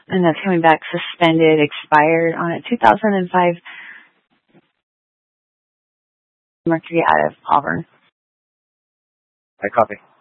and that's coming back suspended, expired on a 2005 Mercury out of Auburn. I copy.